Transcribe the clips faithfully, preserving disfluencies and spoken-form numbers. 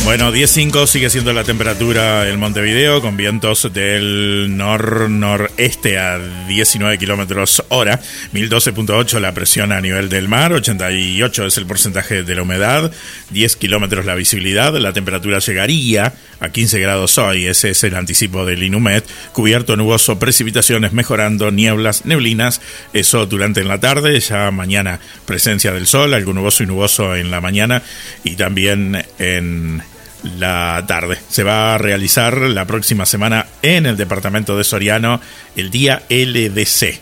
Bueno, diez punto cinco sigue siendo la temperatura en Montevideo, con vientos del nor-noreste a diecinueve kilómetros hora, mil doce punto ocho la presión a nivel del mar, ochenta y ocho es el porcentaje de la humedad, diez kilómetros la visibilidad, la temperatura llegaría a quince grados hoy, ese es el anticipo del INUMED, cubierto, nuboso, precipitaciones mejorando, nieblas, neblinas, eso durante en la tarde, ya mañana presencia del sol, algo nuboso y nuboso en la mañana y también en la tarde. Se va a realizar la próxima semana en el departamento de Soriano el día L D C.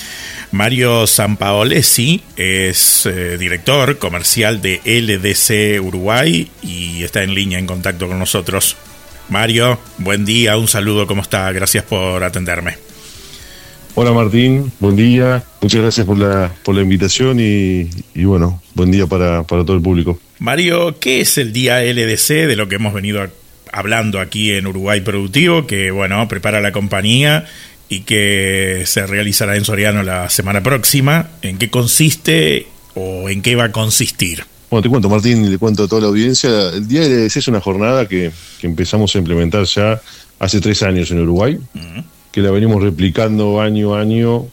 Mario Sampaolesi es eh, director comercial de L D C Uruguay y está en línea en contacto con nosotros. Mario, buen día, un saludo, ¿cómo está? Gracias por atenderme. Hola Martín, buen día, muchas gracias por la por la invitación y, y bueno, buen día para, para todo el público. Mario, ¿qué es el día L D C de lo que hemos venido a, hablando aquí en Uruguay Productivo, que bueno, prepara la compañía y que se realizará en Soriano la semana próxima? ¿En qué consiste o en qué va a consistir? Bueno, te cuento Martín y le cuento a toda la audiencia. El día L D C es una jornada que, que empezamos a implementar ya hace tres años en Uruguay. Uh-huh. Que la venimos replicando año a año,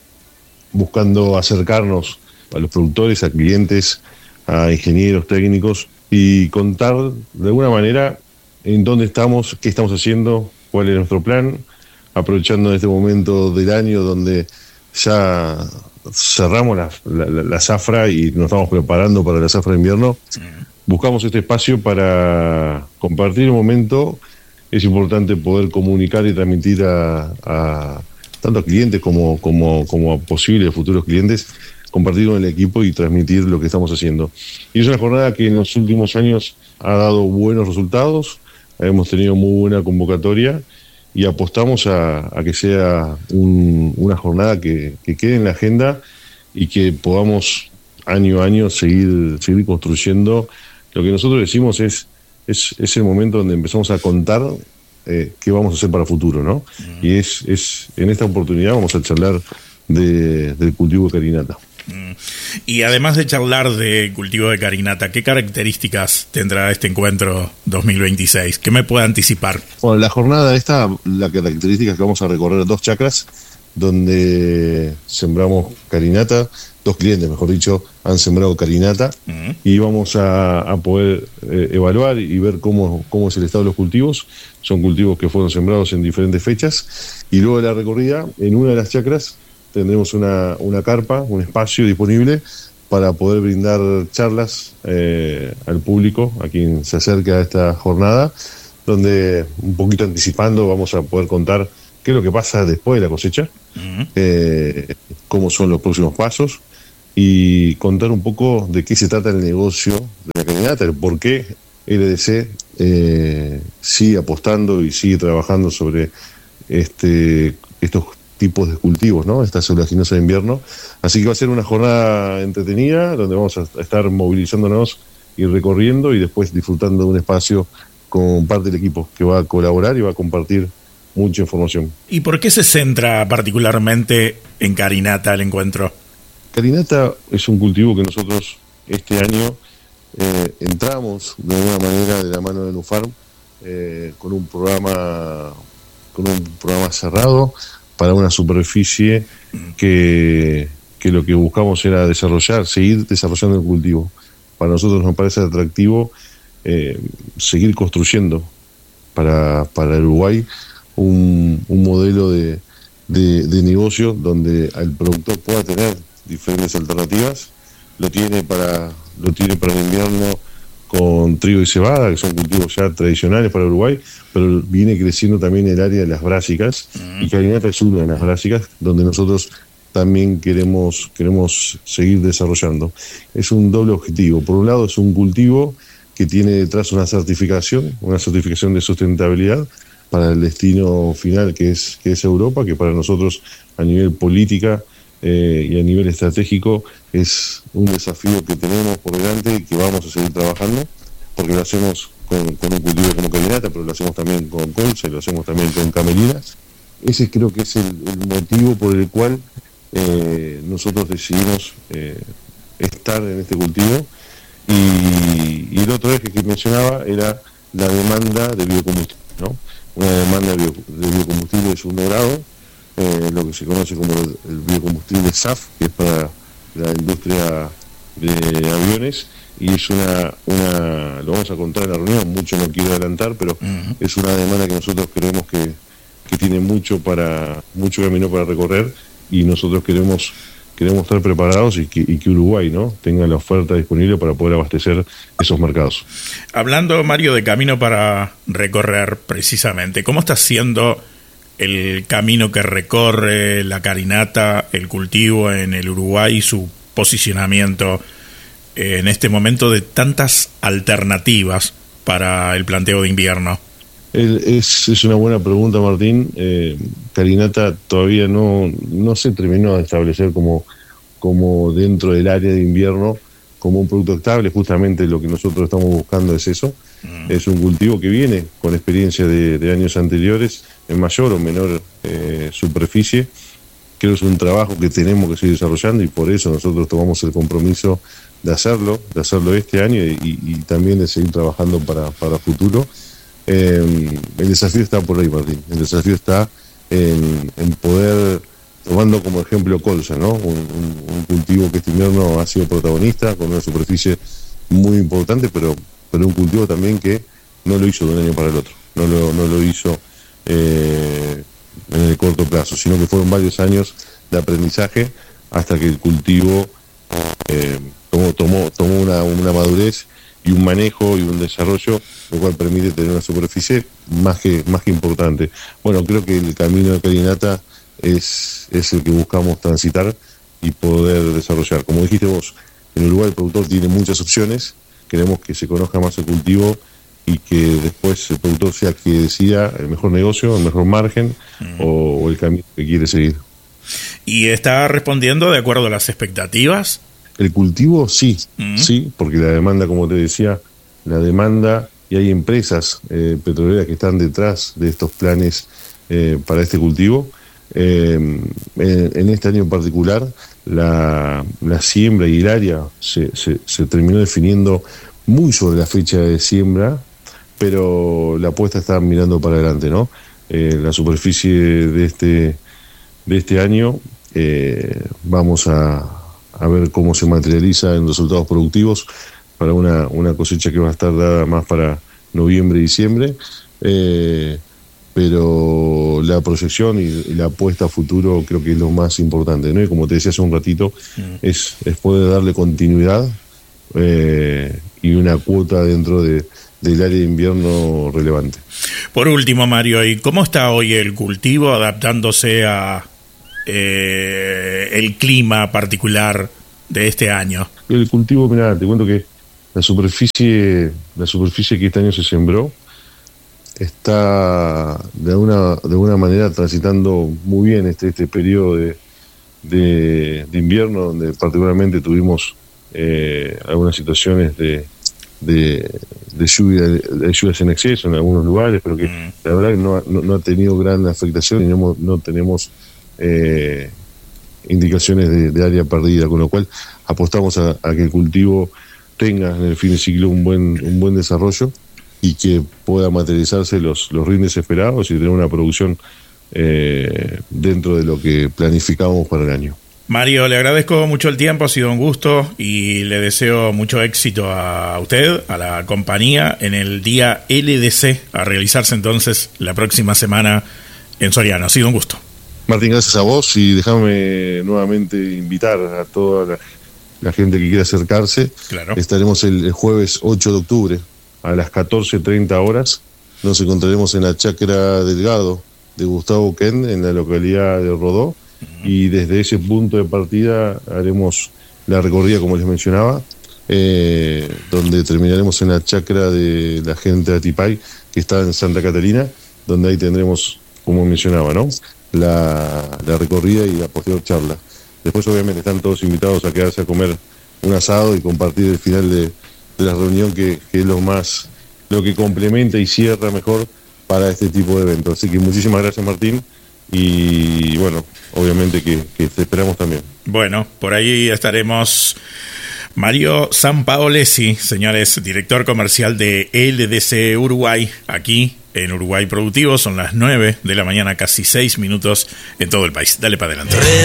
buscando acercarnos a los productores, a clientes, a ingenieros técnicos y contar de alguna manera en dónde estamos, qué estamos haciendo, cuál es nuestro plan, aprovechando este momento del año donde ya cerramos la, la, la zafra y nos estamos preparando para la zafra de invierno. Buscamos este espacio para compartir un momento. Es importante poder comunicar y transmitir a, a tanto a clientes como, como, como a posibles futuros clientes, compartir con el equipo y transmitir lo que estamos haciendo. Y es una jornada que en los últimos años ha dado buenos resultados, hemos tenido muy buena convocatoria y apostamos a, a que sea un, una jornada que, que quede en la agenda y que podamos año a año seguir, seguir construyendo. Lo que nosotros decimos es Es, es el momento donde empezamos a contar eh, qué vamos a hacer para el futuro, ¿no? Uh-huh. Y es, es en esta oportunidad vamos a charlar de, del cultivo de carinata. Uh-huh. Y además de charlar de cultivo de carinata, ¿qué características tendrá este encuentro dos mil veintiséis? ¿Qué me puede anticipar? Bueno, la jornada esta, la característica es que vamos a recorrer dos chacras donde sembramos carinata. Dos clientes, mejor dicho, han sembrado carinata uh-huh. y vamos a, a poder eh, evaluar y ver cómo, cómo es el estado de los cultivos. Son cultivos que fueron sembrados en diferentes fechas y luego de la recorrida, en una de las chacras tendremos una, una carpa, un espacio disponible para poder brindar charlas eh, al público, a quien se acerque a esta jornada, donde un poquito anticipando vamos a poder contar qué es lo que pasa después de la cosecha, uh-huh. eh, cómo son los próximos pasos, y contar un poco de qué se trata el negocio de la carinata, el por qué L D C eh, sigue apostando y sigue trabajando sobre este estos tipos de cultivos, ¿no? Estas oleaginosas de invierno. Así que va a ser una jornada entretenida, donde vamos a estar movilizándonos y recorriendo y después disfrutando de un espacio con parte del equipo que va a colaborar y va a compartir mucha información. ¿Y por qué se centra particularmente en carinata el encuentro? Carinata es un cultivo que nosotros este año eh, entramos de alguna manera de la mano de Nufarm eh, con un programa con un programa cerrado para una superficie que, que lo que buscamos era desarrollar, seguir desarrollando el cultivo. Para nosotros nos parece atractivo eh, seguir construyendo para, para el Uruguay un, un modelo de, de, de negocio donde el productor pueda tener diferentes alternativas. Lo tiene para lo tiene para el invierno con trigo y cebada, que son cultivos ya tradicionales para Uruguay, pero viene creciendo también el área de las brásicas, uh-huh. y carinata es una de las brásicas donde nosotros también queremos queremos seguir desarrollando. Es un doble objetivo. Por un lado es un cultivo que tiene detrás una certificación, una certificación de sustentabilidad para el destino final que es que es Europa, que para nosotros a nivel política Eh, y a nivel estratégico es un desafío que tenemos por delante y que vamos a seguir trabajando, porque lo hacemos con, con un cultivo como carinata, pero lo hacemos también con colza y lo hacemos también con camelinas. Ese creo que es el, el motivo por el cual eh, nosotros decidimos eh, estar en este cultivo. Y, y el otro eje que mencionaba era la demanda de biocombustible, ¿no? Una demanda de, bio, de biocombustible de segundo grado, eh, lo que se conoce como el, el biocombustible S A F, que es para la industria de aviones, y es una, una lo vamos a contar en la reunión, mucho no quiero adelantar, pero uh-huh. es una demanda que nosotros creemos que, que tiene mucho para mucho camino para recorrer, y nosotros queremos queremos estar preparados y que, y que Uruguay, ¿no?, tenga la oferta disponible para poder abastecer esos mercados. Hablando, Mario, de camino para recorrer, precisamente, ¿cómo está siendo el camino que recorre la carinata, el cultivo en el Uruguay y su posicionamiento en este momento de tantas alternativas para el planteo de invierno? Es, es una buena pregunta, Martín. Eh, carinata todavía no, no se terminó de establecer como, como dentro del área de invierno como un producto estable. Justamente lo que nosotros estamos buscando es eso. Mm. Es un cultivo que viene con experiencia de, de años anteriores, en mayor o menor eh, superficie. Creo que es un trabajo que tenemos que seguir desarrollando, y por eso nosotros tomamos el compromiso de hacerlo, de hacerlo este año y, y también de seguir trabajando para, para futuro. Eh, el desafío está por ahí, Martín. El desafío está en, en poder, tomando como ejemplo colza, ¿no? Un, un, un cultivo que este invierno ha sido protagonista, con una superficie muy importante, pero, pero un cultivo también que no lo hizo de un año para el otro, no lo, no lo hizo eh, en el corto plazo, sino que fueron varios años de aprendizaje hasta que el cultivo eh, tomó, tomó, tomó una, una madurez y un manejo y un desarrollo, lo cual permite tener una superficie más que más que importante. Bueno, creo que el camino de carinata es, es el que buscamos transitar y poder desarrollar. Como dijiste vos, en Uruguay el productor tiene muchas opciones, queremos que se conozca más el cultivo y que después el productor sea quien decida el mejor negocio, el mejor margen mm. o, o el camino que quiere seguir. ¿Y está respondiendo de acuerdo a las expectativas? El cultivo sí, uh-huh. sí, porque la demanda, como te decía, la demanda, y hay empresas eh, petroleras que están detrás de estos planes eh, para este cultivo. Eh, en, en este año en particular, la, la siembra y el área se, se, se terminó definiendo muy sobre la fecha de siembra, pero la apuesta está mirando para adelante, ¿no? Eh, la superficie de este, de este año, eh, vamos a... a ver cómo se materializa en resultados productivos para una, una cosecha que va a estar dada más para noviembre y diciembre, eh, pero la proyección y, y la apuesta a futuro creo que es lo más importante, ¿no? Y como te decía hace un ratito, mm. es, es poder darle continuidad eh, y una cuota dentro de, del área de invierno relevante. Por último, Mario, ¿y cómo está hoy el cultivo adaptándose a Eh, el clima particular de este año? El cultivo, mirá, te cuento que la superficie la superficie que este año se sembró está de una de una manera transitando muy bien este este periodo de, de, de invierno, donde particularmente tuvimos eh, algunas situaciones de de, de lluvia de lluvias en exceso en algunos lugares, pero que mm. la verdad que no, no, no ha tenido gran afectación y no, no tenemos Eh, indicaciones de, de área perdida, con lo cual apostamos a, a que el cultivo tenga en el fin de ciclo un buen un buen desarrollo y que pueda materializarse los, los rindes esperados y tener una producción eh, dentro de lo que planificamos para el año. Mario, le agradezco mucho el tiempo, ha sido un gusto y le deseo mucho éxito a usted, a la compañía, en el día L D C, a realizarse entonces la próxima semana en Soriano. Ha sido un gusto. Martín, gracias a vos, y déjame nuevamente invitar a toda la, la gente que quiera acercarse. Claro. Estaremos el, el jueves ocho de octubre a las catorce treinta horas. Nos encontraremos en la Chacra Delgado de Gustavo Ken, en la localidad de Rodó, uh-huh. y desde ese punto de partida haremos la recorrida, como les mencionaba, eh, donde terminaremos en la Chacra de la gente de Atipay, que está en Santa Catalina, donde ahí tendremos, como mencionaba, ¿no?, La, la recorrida y la posterior charla. Después obviamente están todos invitados a quedarse a comer un asado y compartir el final de, de la reunión, que, que es lo más, lo que complementa y cierra mejor para este tipo de eventos. Así que muchísimas gracias, Martín, y bueno, obviamente que, que te esperamos también. Bueno, por ahí estaremos Mario Sampaolesi, señores, director comercial de L D C Uruguay, aquí en Uruguay Productivo. Son las nueve de la mañana, casi seis minutos en todo el país. Dale para adelante.